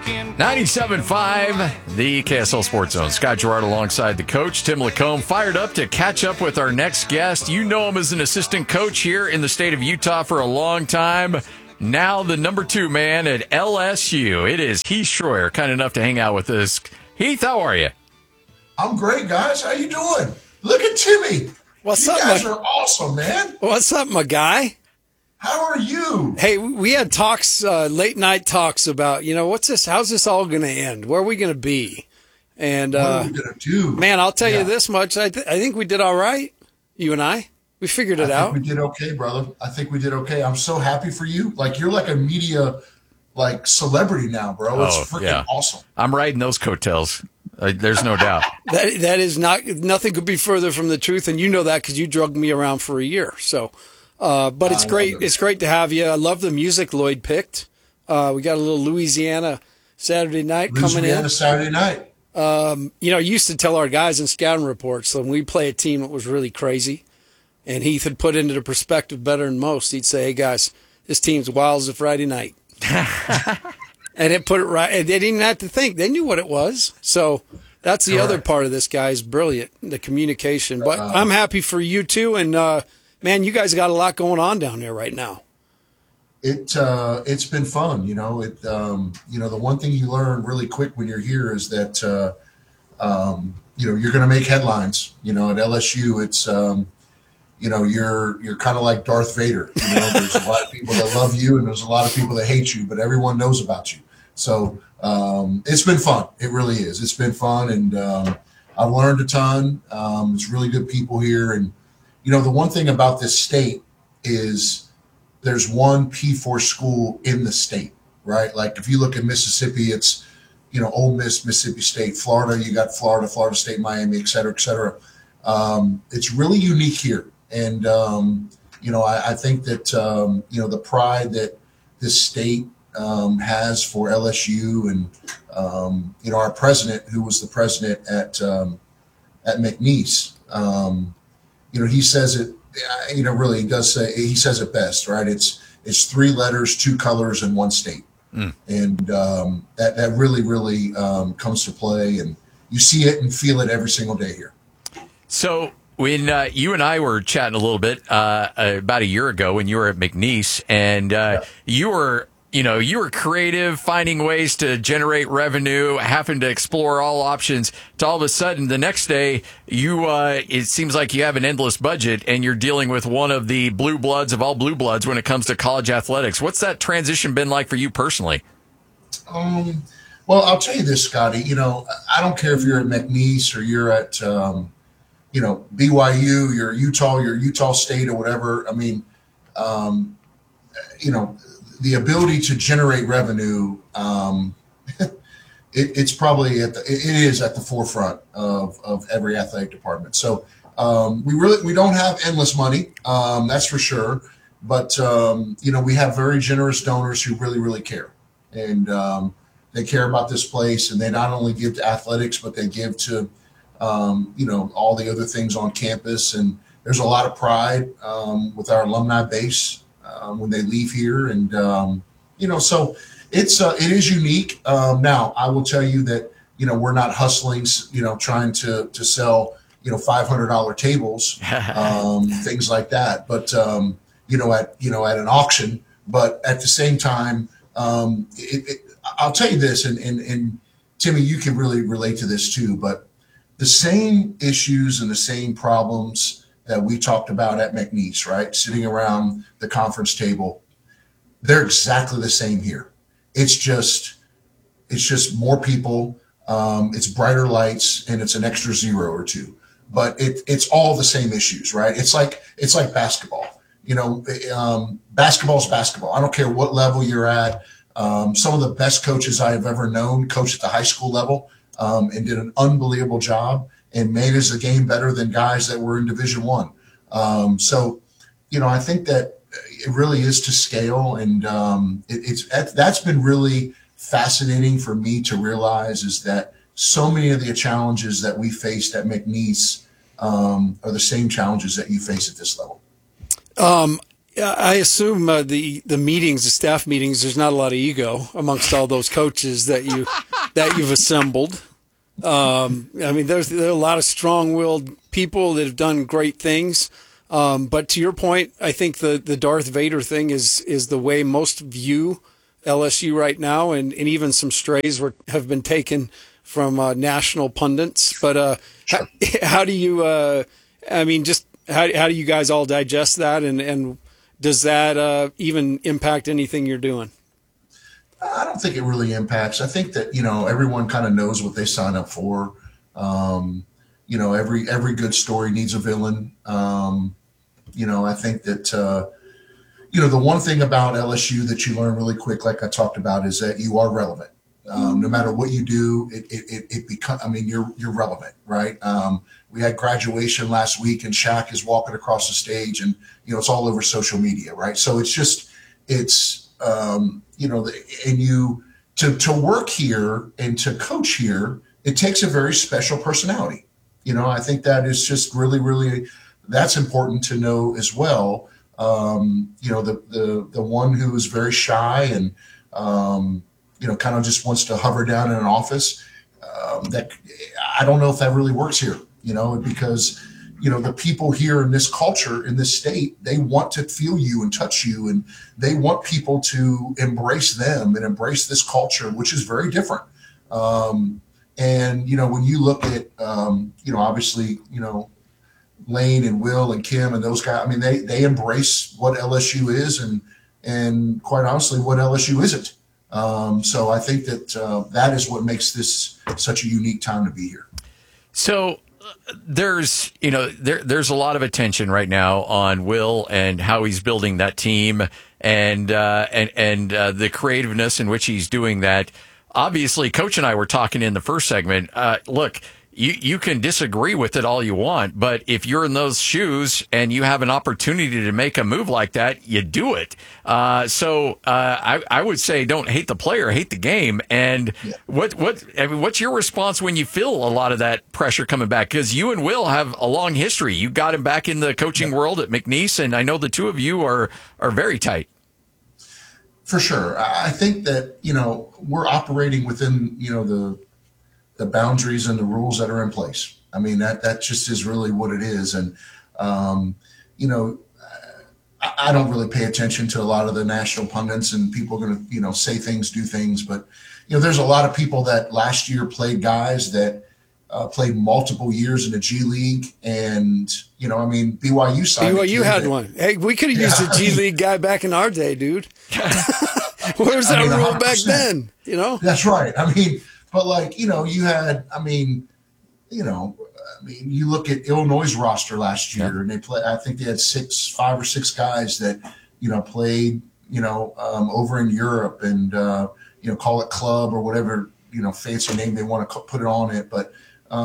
97.5, the KSL Sports Zone. Scott Gerard alongside the coach, Tim Lacombe, fired up to catch up with our next guest. You know him as an assistant coach here in the state of Utah for a long time. Now the number 2 man at LSU. It is Heath Schroyer, kind enough to hang out with us. Heath, how are you? I'm great, guys. How you doing? Look at Timmy. What's you up, guys are awesome, man. What's up, my guy? How are you? Hey, we had talks, late night talks about, what's this? How's this all going to end? Where are we going to be? And what are we going to do? Man, I'll tell you this much. I think we did all right, you and I. We figured it out. We did okay, brother. I think we did okay. I'm so happy for you. Like, you're like a media, celebrity now, bro. It's freaking awesome. I'm riding those coattails. There's no doubt. That is nothing could be further from the truth, and you know that because you drugged me around for a year. So, but it's great. It's great to have you. I love the music Lloyd picked. We got a little Louisiana Saturday night coming in. Saturday night. I used to tell our guys in scouting reports when we play a team that was really crazy, and Heath had put into the perspective better than most. He'd say, "Hey guys, this team's wild as a Friday night." And it put it right. They didn't even have to think. They knew what it was. So that's the other part of this guy is brilliant, the communication. But I'm happy for you too. And, man, you guys got a lot going on down there right now. It's been fun. The one thing you learn really quick when you're here is that, you're going to make headlines. At LSU, it's, you're kind of like Darth Vader. There's a lot of people that love you and there's a lot of people that hate you, but everyone knows about you. So it's been fun. It really is. It's been fun, and I've learned a ton. It's really good people here, and the one thing about this state is there's one P4 school in the state, right? Like if you look at Mississippi, it's Ole Miss, Mississippi State. Florida, you got Florida State, Miami, et cetera, et cetera. It's really unique here. And, I think that, the pride that this state has for LSU and, our president, who was the president at McNeese, he says it, really he does say, he says it best, right? It's 3 letters, 2 colors, and 1 state. And that really, really comes to play. And you see it and feel it every single day here. So, when you and I were chatting a little bit about a year ago when you were at McNeese, and you were creative, finding ways to generate revenue, having to explore all options, to all of a sudden the next day it seems like you have an endless budget and you're dealing with one of the blue bloods of all blue bloods when it comes to college athletics. What's that transition been like for you personally? Well, I'll tell you this, Scotty. I don't care if you're at McNeese or you're at BYU, your Utah State or whatever. I mean, the ability to generate revenue, it's probably it is at the forefront of every athletic department. So we don't have endless money, that's for sure. But we have very generous donors who really, really care, and they care about this place, and they not only give to athletics, but they give to all the other things on campus. And there's a lot of pride with our alumni base when they leave here. And, so it is unique. Now, I will tell you that, we're not hustling, trying to sell, $500 tables, things like that. But, at an auction. But at the same time, I'll tell you this, and Timmy, you can really relate to this too, but the same issues and the same problems that we talked about at McNeese, right? Sitting around the conference table, they're exactly the same here. It's just more people, it's brighter lights, and it's an extra 0 or 2. But it's all the same issues, right? It's like basketball. Basketball's basketball. I don't care what level you're at. Some of the best coaches I have ever known coach at the high school level. And did an unbelievable job and made us a game better than guys that were in Division I. So, I think that it really is to scale, and that's been really fascinating for me to realize, is that so many of the challenges that we faced at McNeese are the same challenges that you face at this level. I assume the meetings, the staff meetings, there's not a lot of ego amongst all those coaches that you've assembled. I mean, there are a lot of strong-willed people that have done great things. But to your point, I think the Darth Vader thing is the way most view LSU right now, and even some strays have been taken from national pundits. But Sure. how do you? I mean, just how do you guys all digest that, and does that even impact anything you're doing? I don't think it really impacts. I think that, everyone kind of knows what they sign up for. Every good story needs a villain. I think that, the one thing about LSU that you learn really quick, like I talked about, is that you are relevant. No matter what you do, it becomes, you're relevant, right? We had graduation last week and Shaq is walking across the stage and, it's all over social media, right? So to work here and to coach here, it takes a very special personality. I think that is just really, really, that's important to know as well. The one who is very shy and, kind of just wants to hover down in an office, that I don't know if that really works here, because, the people here in this culture, in this state, they want to feel you and touch you, and they want people to embrace them and embrace this culture, which is very different. When you look at, obviously, Lane and Will and Kim and those guys, they embrace what LSU is and quite honestly, what LSU isn't. So I think that that is what makes this such a unique time to be here. So there's a lot of attention right now on Will and how he's building that team and the creativeness in which he's doing that. Obviously, Coach and I were talking in the first segment. Look, you can disagree with it all you want, but if you're in those shoes and you have an opportunity to make a move like that, you do it. So I would say don't hate the player, hate the game. And what's your response when you feel a lot of that pressure coming back? Because you and Will have a long history. You got him back in the coaching world at McNeese, and I know the two of you are very tight. For sure. I think that, we're operating within, the boundaries and the rules that are in place. That just is really what it is. And, I don't really pay attention to a lot of the national pundits, and people are going to, say things, do things. But, there's a lot of people that last year played guys that played multiple years in the G League. And, BYU signed. BYU had one. Hey, we could have used a G League guy back in our day, dude. Where was that rule 100%. Back then? That's right. But you had, you look at Illinois' roster last year, and I think they had 5 or 6 guys that, played, over in Europe and, call it club or whatever, fancy name they want to put it on it. But,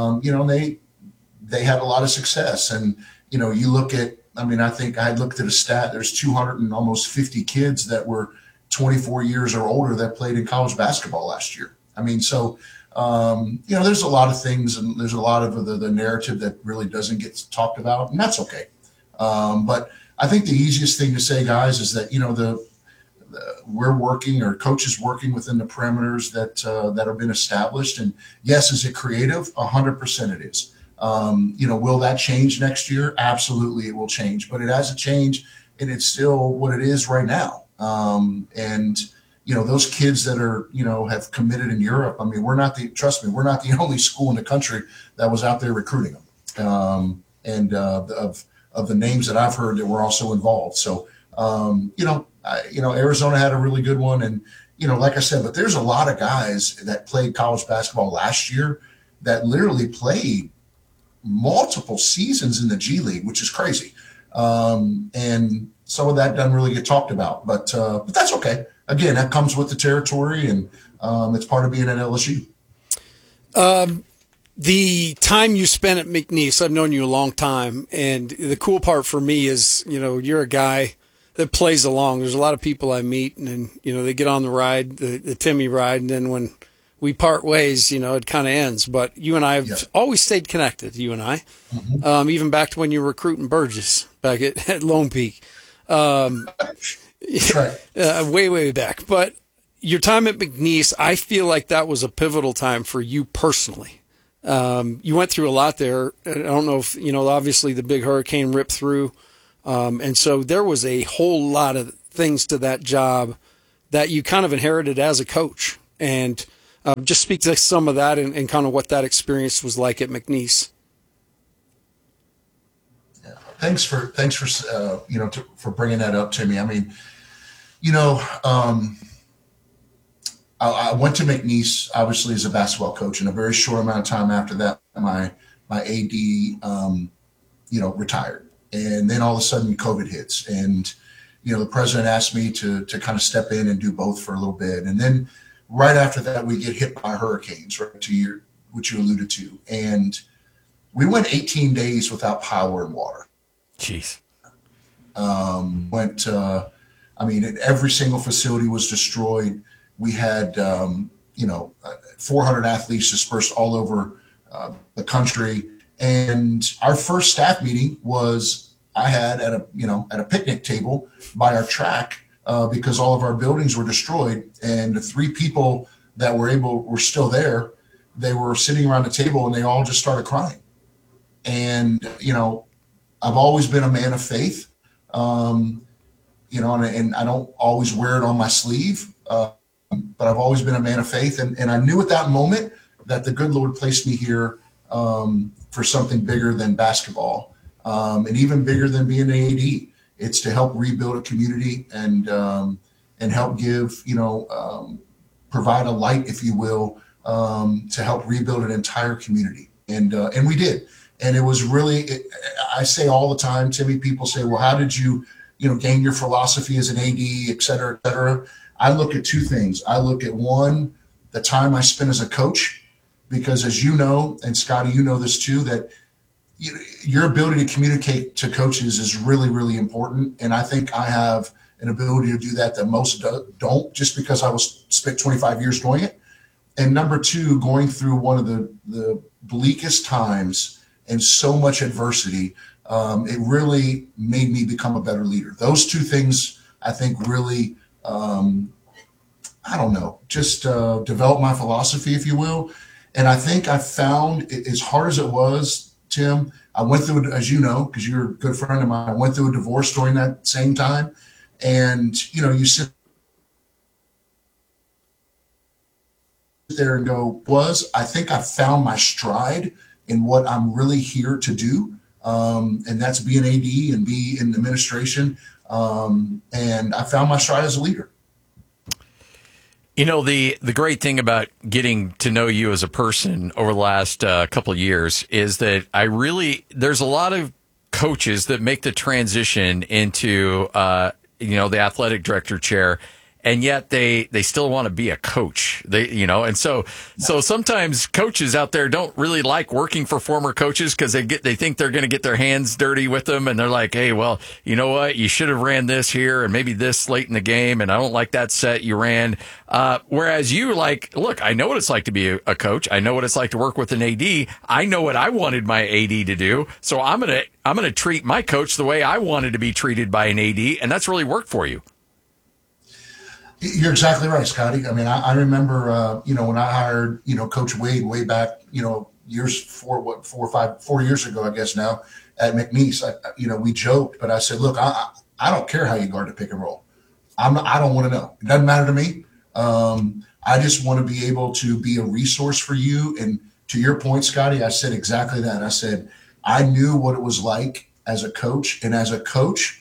they had a lot of success. And, you look at, I think I looked at a stat, there's 250 kids that were 24 years or older that played in college basketball last year. There's a lot of things, and there's a lot of the narrative that really doesn't get talked about, and that's okay. But I think the easiest thing to say, guys, is that, we're working, or coaches working within the parameters that have been established. And yes, is it creative? 100% it is. Will that change next year? Absolutely, it will change, but it hasn't changed, and it's still what it is right now. Those kids that are, have committed in Europe, we're not the only school in the country that was out there recruiting them. Of the names that I've heard that were also involved. So, Arizona had a really good one. And, like I said, but there's a lot of guys that played college basketball last year that literally played multiple seasons in the G League, which is crazy. And some of that doesn't really get talked about, but that's okay. Again, that comes with the territory, and it's part of being at LSU. The time you spent at McNeese, I've known you a long time, and the cool part for me is, you're a guy that plays along. There's a lot of people I meet, and they get on the ride, the Timmy ride, and then when we part ways, it kind of ends. But you and I have always stayed connected, you and I, even back to when you were recruiting Burgess back at Lone Peak. That's right. Way back. But your time at McNeese, I feel like that was a pivotal time for you personally. You went through a lot there. I don't know if, obviously the big hurricane ripped through. And so there was a whole lot of things to that job that you kind of inherited as a coach. And just speak to some of that and kind of what that experience was like at McNeese. Yeah. Thanks for for bringing that up to me. I mean, I went to McNeese obviously as a basketball coach, and a very short amount of time after that, my AD, retired, and then all of a sudden COVID hits, and the president asked me to kind of step in and do both for a little bit, and then right after that we get hit by hurricanes, right, which you alluded to, and we went 18 days without power and water. Jeez. Every single facility was destroyed. We had, 400 athletes dispersed all over the country. And our first staff meeting was I had at a picnic table by our track because all of our buildings were destroyed. And the 3 people that were still there, they were sitting around the table and they all just started crying. And, I've always been a man of faith, and I don't always wear it on my sleeve. But I've always been a man of faith. And I knew at that moment that the good Lord placed me here for something bigger than basketball and even bigger than being an AD. It's to help rebuild a community and help give, provide a light, if you will, to help rebuild an entire community. And we did. And it was really, I say all the time, Timmy, people say, well, how did you, gain your philosophy as an AD, et cetera, et cetera. I look at 2 things. I look at, 1, the time I spent as a coach, because as you know, and Scotty, you know this too, that your ability to communicate to coaches is really, really important. And I think I have an ability to do that most don't, just because I spent 25 years doing it. And number 2, going through one of the bleakest times and so much adversity, it really made me become a better leader. Those 2 things, I think, really develop my philosophy, if you will. And I think I found, as hard as it was, Tim, I went through, as you know, because you're a good friend of mine, I went through a divorce during that same time. And, you sit there and go, I think I found my stride in what I'm really here to do. And that's be an AD and be in administration. And I found my stride as a leader. The great thing about getting to know you as a person over the last couple of years is that there's a lot of coaches that make the transition into, the athletic director chair. And yet they still want to be a coach. And so sometimes coaches out there don't really like working for former coaches because they think they're going to get their hands dirty with them, and they're like, hey, well, you know what, you should have ran this here and maybe this late in the game, and I don't like that set you ran. Whereas you look, I know what it's like to be a coach. I know what it's like to work with an AD. I know what I wanted my AD to do, so I'm gonna treat my coach the way I wanted to be treated by an AD, and that's really worked for you. You're exactly right, Scotty. I mean, I remember, when I hired, Coach Wade way back, 4 years ago, I guess now, at McNeese. We joked, but I said, look, I don't care how you guard the pick and roll. I don't want to know. It doesn't matter to me. I just want to be able to be a resource for you. And to your point, Scotty, I said exactly that. I said, I knew what it was like as a coach. And as a coach,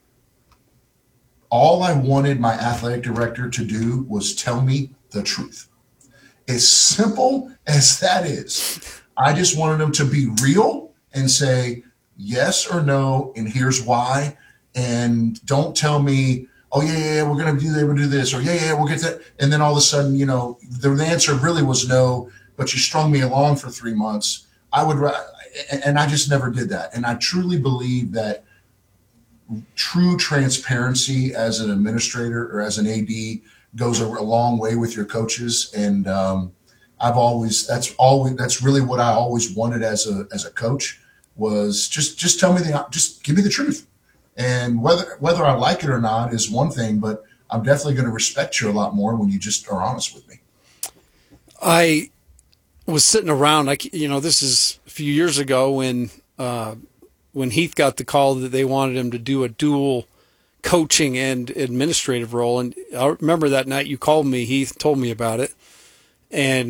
all I wanted my athletic director to do was tell me the truth. As simple as that is, I just wanted him to be real and say yes or no, and here's why. And don't tell me, oh, yeah, we're going to do this, or yeah, we'll get that. And then all of a sudden, the answer really was no, but you strung me along for 3 months. And I just never did that. And I truly believe that true transparency as an administrator or as an AD goes a long way with your coaches. And that's really what I always wanted as a coach was just tell me just give me the truth. And whether I like it or not is one thing, but I'm definitely going to respect you a lot more when you just are honest with me. I was sitting around, this is a few years ago when Heath got the call that they wanted him to do a dual coaching and administrative role. And I remember that night you called me, Heath, told me about it. And